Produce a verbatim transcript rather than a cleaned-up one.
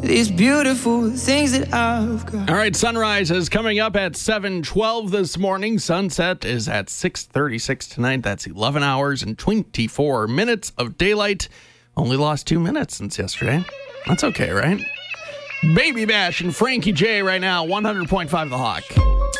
these beautiful things that I've got. All right, sunrise is coming up at seven twelve this morning. Sunset is at six thirty-six tonight. That's eleven hours and twenty-four minutes of daylight. Only lost two minutes since yesterday. That's okay, right? Baby Bash and Frankie J right now, one hundred point five The Hawk.